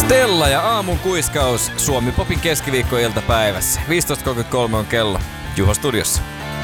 Stella ja aamun kuiskaus Suomi Popin keskiviikkoiltapäivässä. 15.33 on kello. Juho studiossa.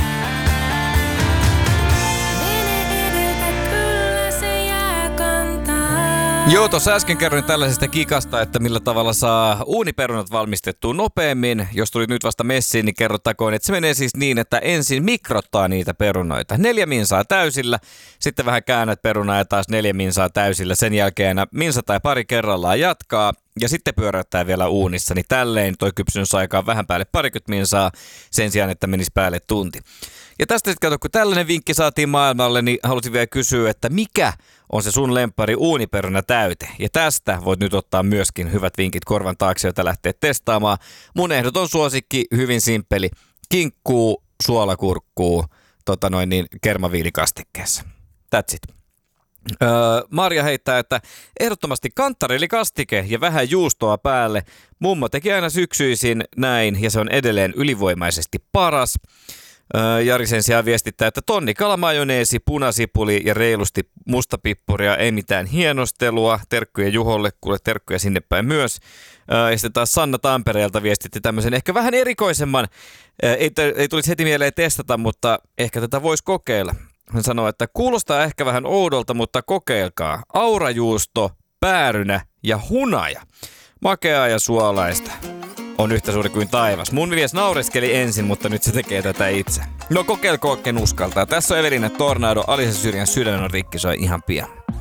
Joo, tuossa äsken kerroin tällaisesta kikasta, että millä tavalla saa uuniperunat valmistettua nopeammin. Jos tuli nyt vasta messiin, niin kerrottakoon, että se menee siis niin, että ensin mikrottaa niitä perunoita. 4 minsaa täysillä, sitten vähän käännät perunaa ja taas 4 minsaa täysillä. Sen jälkeen minsa tai pari kerrallaan jatkaa ja sitten pyöräyttää vielä uunissa. Niin tälleen toi kypsynnysaika on vähän päälle 20 minsaa sen sijaan, että menisi päälle tunti. Ja tästä sitten kato, kun tällainen vinkki saatiin maailmalle, niin halusin vielä kysyä, että mikä on se sun lemppari uuniperuna täyte? Ja tästä voit nyt ottaa myöskin hyvät vinkit korvan taakse, joita lähtee testaamaan. Mun ehdoton suosikki, hyvin simppeli, kinkkuu, suolakurkkuu, kermaviilikastikkeessa. That's it. Marja heittää, että ehdottomasti kanttarellikastike ja vähän juustoa päälle. Mummo teki aina syksyisin näin ja se on edelleen ylivoimaisesti paras. Jari sen sijaan viestittää, että tonni kalamajoneesi, punasipuli ja reilusti mustapippuria, ei mitään hienostelua. Terkkuja Juholle, kuule terkkuja sinne päin myös. Ja sitten taas Sanna Tampereelta viestitti tämmöisen ehkä vähän erikoisemman, ei tulisi heti mieleen testata, mutta ehkä tätä voisi kokeilla. Hän sanoo, että kuulostaa ehkä vähän oudolta, mutta kokeilkaa. Aurajuusto, päärynä ja hunaja. Makeaa ja suolaista. On yhtä suuri kuin taivas. Mun mies naureskeli ensin, mutta nyt se tekee tätä itse. No kokeilko, ken uskaltaa. Tässä on Evelina Tornado, Alisa Syrjän Sydän on rikki, soi ihan pian.